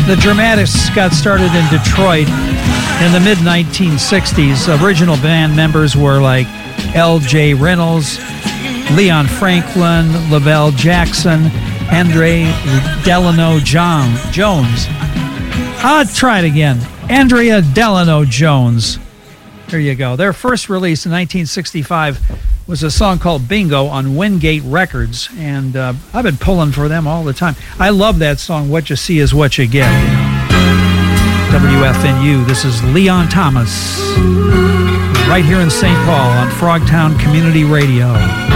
The Dramatics got started in Detroit in the mid-1960s. Original band members were like L.J. Reynolds, Leon Franklin, Lavelle Jackson, Andre Delano Jones. I'll try it again. Andrea Delano Jones. There you go. Their first release in 1965 was a song called Bingo on Wingate Records, and I've been pulling for them all the time. I love that song, What You See Is What You Get. WFNU, this is Leon Thomas, right here in St. Paul on Frogtown Community Radio.